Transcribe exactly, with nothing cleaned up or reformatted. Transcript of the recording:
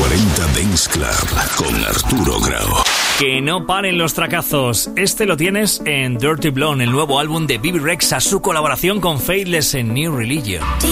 cuarenta Dance Club con Arturo Grau. Que no paren los tracazos. Este lo tienes en Dirty Blonde, el nuevo álbum de Bebe Rexha, su colaboración con Faithless en New Religion.